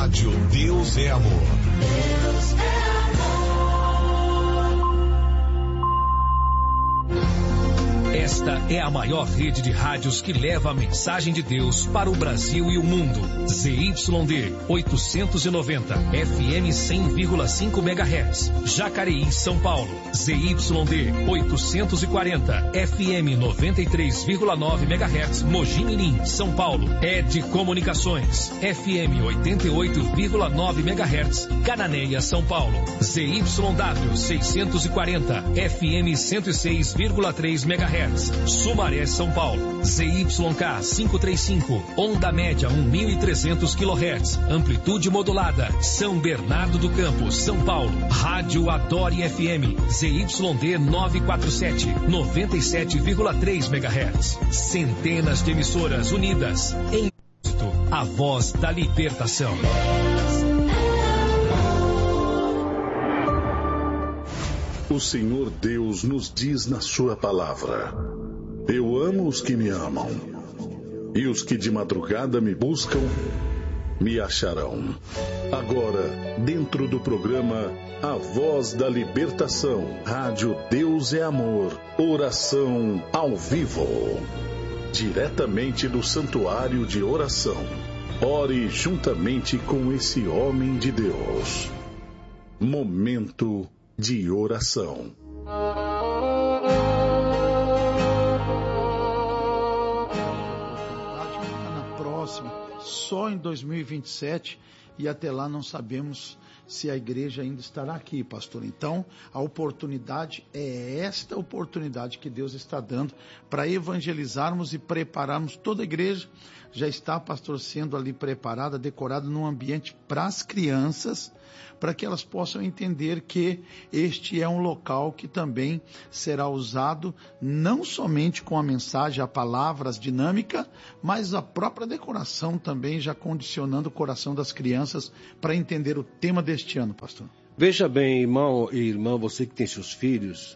Rádio Deus é Amor. Deus é Esta é a maior rede de rádios que leva a mensagem de Deus para o Brasil e o mundo. ZYD 890, FM 100,5 MHz. Jacareí, São Paulo. ZYD 840, FM 93,9 MHz. Mogi Mirim, São Paulo. ED Comunicações, FM 88,9 MHz. Cananéia, São Paulo. ZYW 640, FM 106,3 MHz. Sumaré, São Paulo. ZYK 535, onda média 1.300 kHz, amplitude modulada. São Bernardo do Campo, São Paulo. Rádio Adore FM, ZYD 947, 97,3 MHz. Centenas de emissoras unidas em a voz da libertação. O Senhor Deus nos diz na sua palavra: eu amo os que me amam, e os que de madrugada me buscam, me acharão. Agora, dentro do programa A Voz da Libertação, Rádio Deus é Amor, oração ao vivo. Diretamente do Santuário de Oração. Ore juntamente com esse homem de Deus. Momento de oração. Na próxima, só em 2027, e até lá não sabemos se a igreja ainda estará aqui, pastor. Então, a oportunidade é esta oportunidade que Deus está dando para evangelizarmos e prepararmos toda a igreja. Já está, pastor, sendo ali preparada, decorada num ambiente para as crianças, para que elas possam entender que este é um local que também será usado não somente com a mensagem, a palavra, as dinâmicas, mas a própria decoração também já condicionando o coração das crianças para entender o tema deste ano, pastor. Veja bem, irmão e irmã, você que tem seus filhos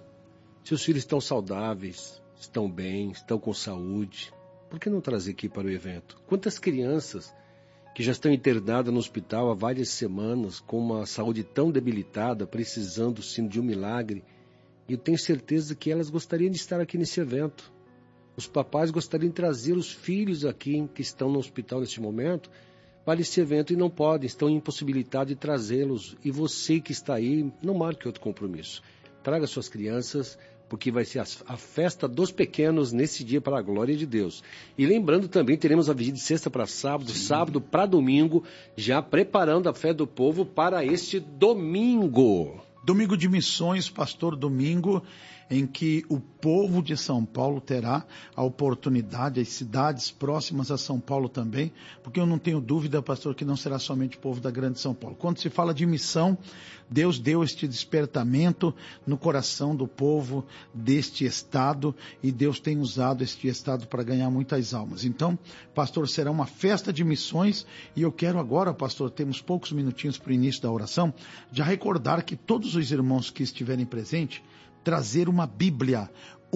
estão saudáveis, estão bem, estão com saúde, por que não trazer aqui para o evento? Quantas crianças que já estão internadas no hospital há várias semanas, com uma saúde tão debilitada, precisando sim de um milagre, e eu tenho certeza que elas gostariam de estar aqui nesse evento. Os papais gostariam de trazer os filhos aqui, que estão no hospital neste momento, para esse evento e não podem, estão impossibilitados de trazê-los. E você que está aí, não marque outro compromisso. Traga suas crianças, porque vai ser a festa dos pequenos nesse dia para a glória de Deus. E lembrando também, teremos a vigília de sexta para sábado, sábado para domingo, já preparando a fé do povo para este domingo. Domingo de missões, pastor, domingo em que o povo de São Paulo terá a oportunidade, as cidades próximas a São Paulo também, porque eu não tenho dúvida, pastor, que não será somente o povo da grande São Paulo. Quando se fala de missão, Deus deu este despertamento no coração do povo deste estado, e Deus tem usado este estado para ganhar muitas almas. Então, pastor, será uma festa de missões, e eu quero agora, pastor, temos poucos minutinhos para o início da oração, já recordar que todos os irmãos que estiverem presentes, trazer uma Bíblia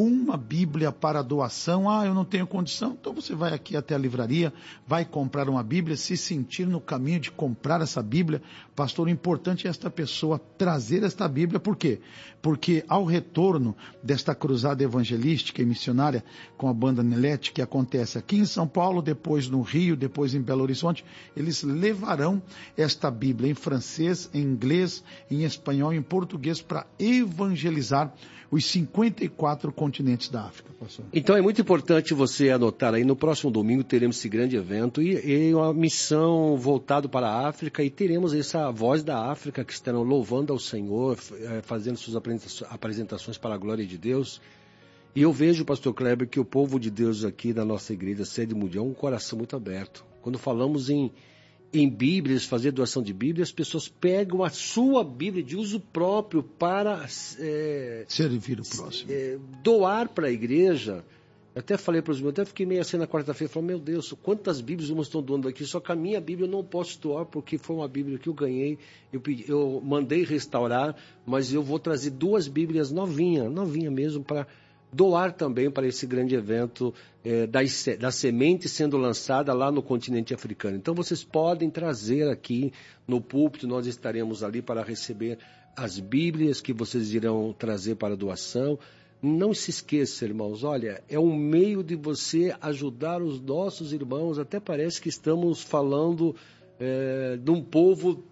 para doação. Eu não tenho condição, então você vai aqui até a livraria, vai comprar uma Bíblia, se sentir no caminho de comprar essa Bíblia, pastor, o importante é esta pessoa trazer esta Bíblia. Por quê? Porque ao retorno desta cruzada evangelística e missionária com a banda Nelete, que acontece aqui em São Paulo, depois no Rio, depois em Belo Horizonte, eles levarão esta Bíblia em francês, em inglês, em espanhol, em português, para evangelizar os 54 continentes da África, pastor. Então é muito importante você anotar aí, no próximo domingo teremos esse grande evento e uma missão voltada para a África, e teremos essa voz da África que estarão louvando ao Senhor, fazendo suas apresentações para a glória de Deus. E eu vejo, pastor Kleber, que o povo de Deus aqui da nossa igreja, Sede Mundial, um coração muito aberto. Quando falamos em Bíblias, fazer doação de Bíblia, as pessoas pegam a sua Bíblia de uso próprio para servir o próximo, doar para a igreja. Eu até falei para os meus, até fiquei meio assim na quarta-feira, falei, meu Deus, quantas Bíblias irmãos estão doando aqui, só que a minha Bíblia eu não posso doar, porque foi uma Bíblia que eu ganhei, eu mandei restaurar, mas eu vou trazer 2 Bíblias novinha mesmo, para doar também para esse grande evento da semente sendo lançada lá no continente africano. Então vocês podem trazer aqui no púlpito, nós estaremos ali para receber as Bíblias que vocês irão trazer para doação. Não se esqueça, irmãos, olha, é um meio de você ajudar os nossos irmãos. Até parece que estamos falando de um povo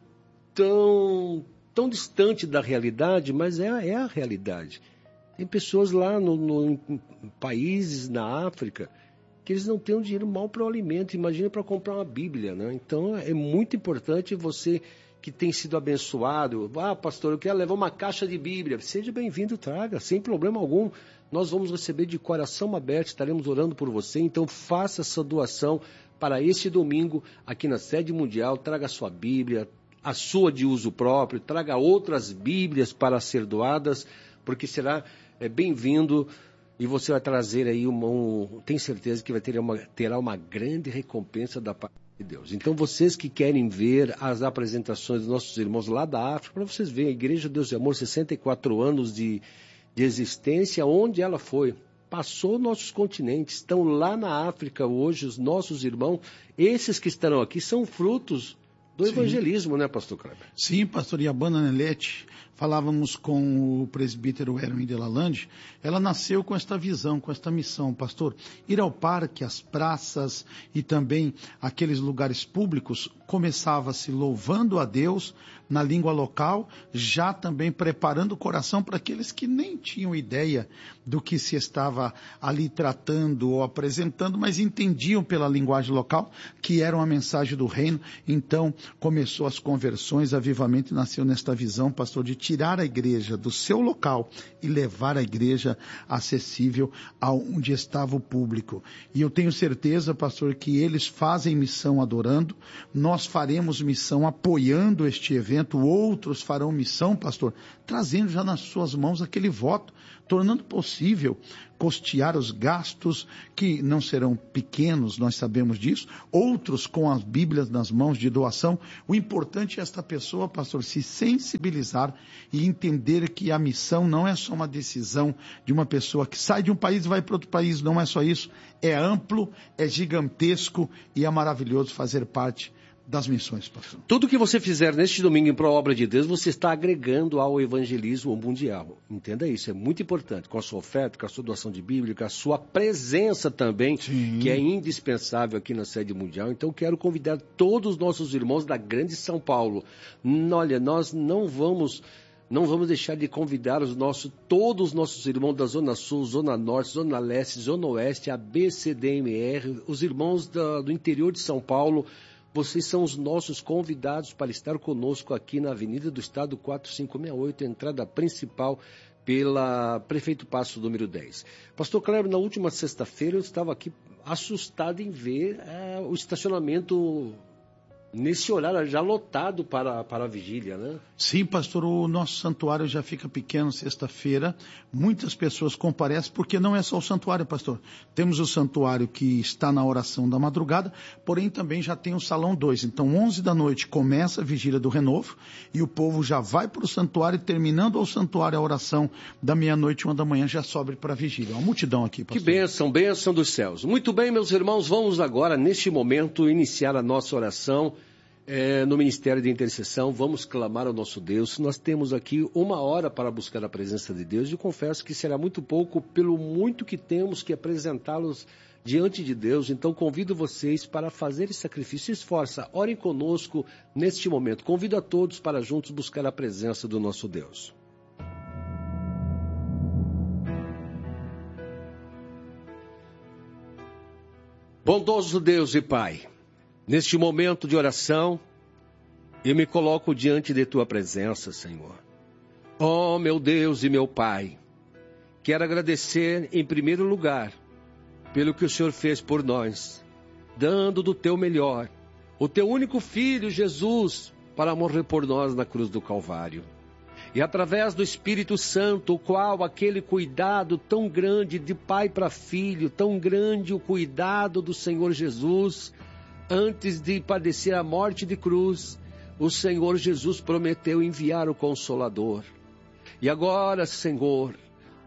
tão distante da realidade, mas é a realidade. Tem pessoas lá em países na África que eles não têm um dinheiro mal para o alimento. Imagina para comprar uma Bíblia, né? Então é muito importante você que tem sido abençoado. Pastor, eu quero levar uma caixa de Bíblia. Seja bem-vindo, traga, sem problema algum. Nós vamos receber de coração aberto, estaremos orando por você. Então faça essa doação para este domingo aqui na sede mundial. Traga a sua Bíblia, a sua de uso próprio, traga outras Bíblias para ser doadas, porque será bem-vindo e você vai trazer aí tenho certeza que terá uma grande recompensa da parte de Deus. Então vocês que querem ver as apresentações dos nossos irmãos lá da África, para vocês verem, a Igreja Deus e Amor, 64 anos de existência, onde ela foi, passou nossos continentes, estão lá na África hoje, os nossos irmãos, esses que estarão aqui são frutos do evangelismo, né, pastor Kleber? Sim, pastor Iabana Nelete, falávamos com o presbítero Erwin Delalande, ela nasceu com esta visão, com esta missão, pastor, ir ao parque, às praças e também aqueles lugares públicos, começava-se louvando a Deus na língua local, já também preparando o coração para aqueles que nem tinham ideia do que se estava ali tratando ou apresentando, mas entendiam pela linguagem local que era uma mensagem do reino. Então começou as conversões, avivamento nasceu nesta visão, pastor, de tirar a igreja do seu local e levar a igreja acessível aonde estava o público. E eu tenho certeza, pastor, que eles fazem missão adorando, nós faremos missão apoiando este evento, outros farão missão, pastor, trazendo já nas suas mãos aquele voto, tornando possível custear os gastos que não serão pequenos, nós sabemos disso, outros com as Bíblias nas mãos de doação. O importante é esta pessoa, pastor, se sensibilizar e entender que a missão não é só uma decisão de uma pessoa que sai de um país e vai para outro país, não é só isso, é amplo, é gigantesco e é maravilhoso fazer parte das missões, pastor. Tudo que você fizer neste domingo em prol da obra de Deus, você está agregando ao evangelismo mundial. Entenda isso, é muito importante. Com a sua oferta, com a sua doação de Bíblia, com a sua presença também, sim, que é indispensável aqui na sede mundial. Então, quero convidar todos os nossos irmãos da grande São Paulo. Olha, nós não vamos deixar de convidar todos os nossos irmãos da Zona Sul, Zona Norte, Zona Leste, Zona Oeste, ABCDMR, os irmãos do interior de São Paulo. Vocês são os nossos convidados para estar conosco aqui na Avenida do Estado 4568, entrada principal pela Prefeito Passo número 10. Pastor Kleber, na última sexta-feira eu estava aqui assustado em ver o estacionamento nesse horário já lotado para a vigília, né? Sim, pastor, o nosso santuário já fica pequeno sexta-feira, muitas pessoas comparecem, porque não é só o santuário, pastor. Temos o santuário que está na oração da madrugada, porém também já tem o salão 2. Então, 11 da noite começa a vigília do renovo e o povo já vai para o santuário, terminando o santuário a oração da meia-noite, 1 da manhã, já sobe para a vigília. Uma multidão aqui, pastor. Que bênção dos céus. Muito bem, meus irmãos, vamos agora, neste momento, iniciar a nossa oração no Ministério de Intercessão. Vamos clamar ao nosso Deus. Nós temos aqui 1 hora para buscar a presença de Deus e confesso que será muito pouco pelo muito que temos que apresentá-los diante de Deus. Então convido vocês para fazer esse sacrifício. Esforça, orem conosco neste momento. Convido a todos para juntos buscar a presença do nosso Deus. Bondoso Deus e Pai, neste momento de oração, eu me coloco diante de Tua presença, Senhor. Oh, meu Deus e meu Pai, quero agradecer em primeiro lugar pelo que o Senhor fez por nós, dando do Teu melhor, o Teu único Filho, Jesus, para morrer por nós na cruz do Calvário. E através do Espírito Santo, o qual aquele cuidado tão grande de pai para filho, tão grande o cuidado do Senhor Jesus, antes de padecer a morte de cruz, o Senhor Jesus prometeu enviar o Consolador. E agora, Senhor,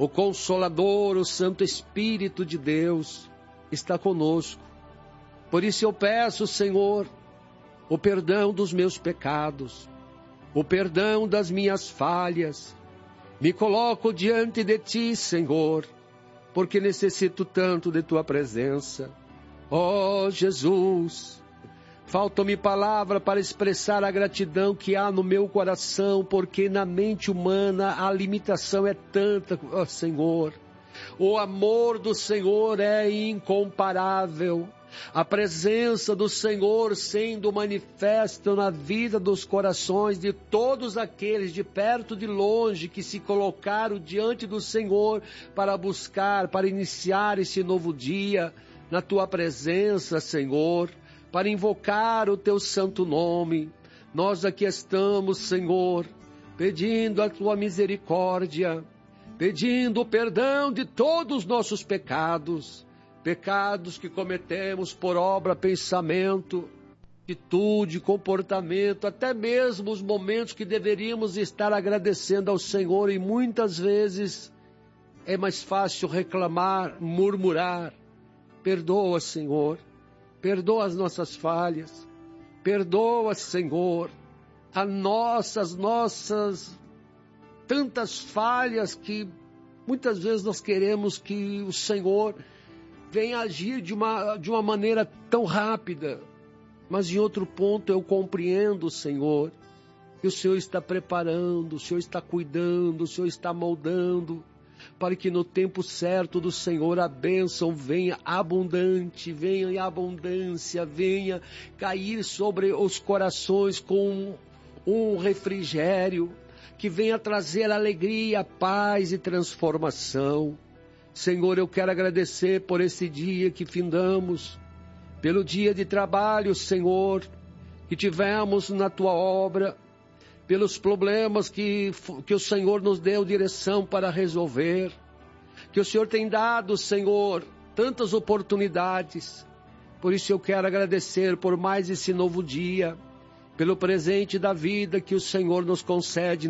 O Consolador, o Santo Espírito de Deus está conosco. Por isso eu peço, Senhor, o perdão dos meus pecados, o perdão das minhas falhas. Me coloco diante de Ti, Senhor, porque necessito tanto de Tua presença. Ó Jesus, faltam-me palavras para expressar a gratidão que há no meu coração, porque na mente humana a limitação é tanta, ó Senhor. O amor do Senhor é incomparável. A presença do Senhor sendo manifesta na vida dos corações de todos aqueles de perto e de longe que se colocaram diante do Senhor para buscar, para iniciar esse novo dia na Tua presença, Senhor, para invocar o Teu santo nome. Nós aqui estamos, Senhor, pedindo a Tua misericórdia, pedindo o perdão de todos os nossos pecados, pecados que cometemos por obra, pensamento, atitude, comportamento, até mesmo os momentos que deveríamos estar agradecendo ao Senhor, e muitas vezes é mais fácil reclamar, murmurar. Perdoa, Senhor, perdoa as nossas falhas, perdoa, Senhor, as nossas tantas falhas que muitas vezes nós queremos que o Senhor venha agir de uma maneira tão rápida. Mas em outro ponto eu compreendo, Senhor, que o Senhor está preparando, o Senhor está cuidando, o Senhor está moldando, para que no tempo certo do Senhor a bênção venha abundante, venha em abundância, venha cair sobre os corações com um refrigério, que venha trazer alegria, paz e transformação. Senhor, eu quero agradecer por esse dia que findamos, pelo dia de trabalho, Senhor, que tivemos na Tua obra, pelos problemas que o Senhor nos deu direção para resolver, que o Senhor tem dado, Senhor, tantas oportunidades. Por isso eu quero agradecer por mais esse novo dia, pelo presente da vida que o Senhor nos concede